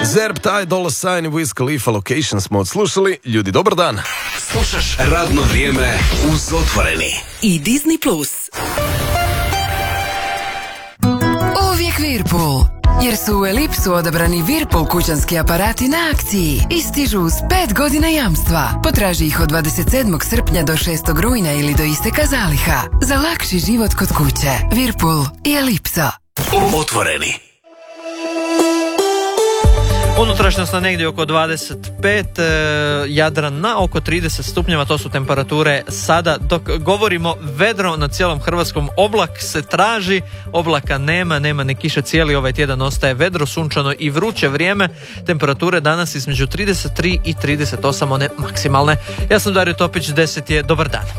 Zerb, Taj, Dolla Sign i Wiz Khalifa Location smo odslušali. Ljudi, dobar dan. Slušaš Radno vrijeme uz Otvoreni i Disney Plus. Uvijek Whirlpool, jer su u Elipsu odabrani Whirlpool kućanski aparati na akciji i stižu uz 5 godina jamstva. Potraži ih od 27. srpnja do 6. rujna ili do isteka zaliha. Za lakši život kod kuće. Whirlpool i Elipsa. Otvoreni. Unutrašnjost na negdje oko 25, Jadran na oko 30 stupnjeva, to su temperature sada. Dok govorimo, vedro na cijelom Hrvatskom, oblak se traži, oblaka nema ni kiše, cijeli ovaj tjedan ostaje vedro, sunčano i vruće vrijeme. Temperature danas između 33 i 38, one maksimalne. Ja sam Dario Topić, 10 je, dobar dan.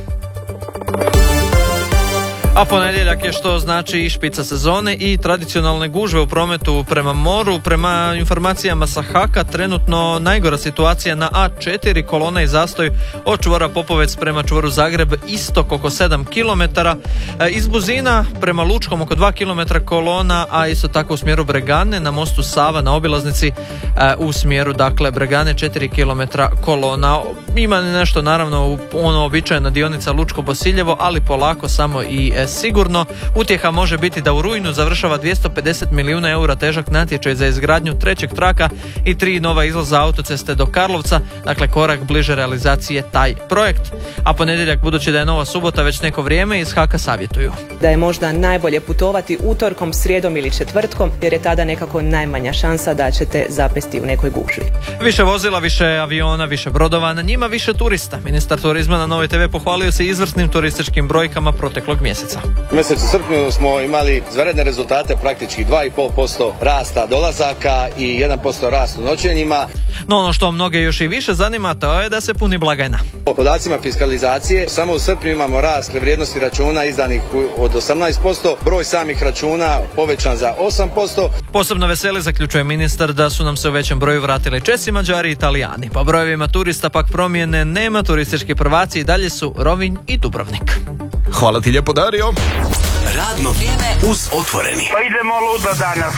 A ponedjeljak je, što znači i špica sezone i tradicionalne gužve u prometu prema moru. Prema informacijama sa HAK-a trenutno najgora situacija na A4, kolona i zastoj od čvora Popovec prema čvoru Zagreb, istok oko 7 km. Iz Buzina prema Lučkom oko 2 km kolona, a isto tako u smjeru Bregane na mostu Sava na obilaznici u smjeru dakle Bregane 4 km kolona. Ima nešto naravno ono običajna dionica Lučko-Bosiljevo, ali polako samo i sigurno. Utjeha može biti da u rujnu završava 250 milijuna eura težak natječaj za izgradnju trećeg traka i 3 nova izlaza autoceste do Karlovca, dakle korak bliže realizacije taj projekt. A ponedjeljak, budući da je nova subota već neko vrijeme, iz HAK-a savjetuju da je možda najbolje putovati utorkom, srijedom ili četvrtkom, jer je tada nekako najmanja šansa da ćete zapesti u nekoj gužvi. Više vozila, više aviona, više brodova, na njima više turista. Ministar turizma na Novoj TV pohvalio se izvrsnim turističkim brojkama proteklog mjeseca. U mjesecu srpnju smo imali izvanredne rezultate, praktički 2,5% rasta dolazaka i 1% rast u noćenjima. No ono što mnoge još i više zanima, to je da se puni blagajna. Po podacima fiskalizacije, samo u srpnju imamo rast vrijednosti računa izdanih od 18%, broj samih računa povećan za 8%. Posebno veseli, zaključuje ministar, da su nam se u većem broju vratili Česi, Mađari i Italijani. Po brojevima turista pak promjene nema, turistički prvaci i dalje su Rovinj i Dubrovnik. Hvala ti lijepo, Dario. Radno vrijeme uz Otvoreni. Pa idemo ludo danas.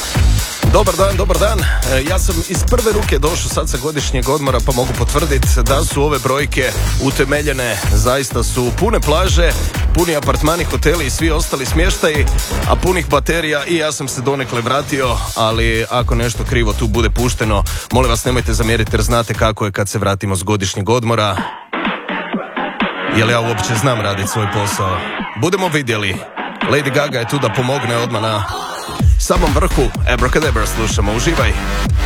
Dobar dan. Ja sam iz prve ruke došao sad sa godišnjeg odmora, pa mogu potvrditi da su ove brojke utemeljene. Zaista su pune plaže, puni apartmani, hoteli i svi ostali smještaji, a punih baterija, i ja sam se donekle vratio, ali ako nešto krivo tu bude pušteno, molim vas nemojte zamjeriti, jer znate kako je kad se vratimo s godišnjeg odmora. Jel ja uopće znam raditi svoj posao? Budemo vidjeli. Lady Gaga je tu da pomogne odmah na samom vrhu. Abracadabra slušamo, uživaj.